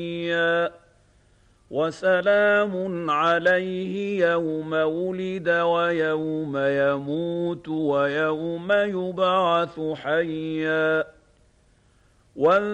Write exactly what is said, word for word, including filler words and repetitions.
وسلام عليه يوم ولد ويوم يموت ويوم يبعث حيا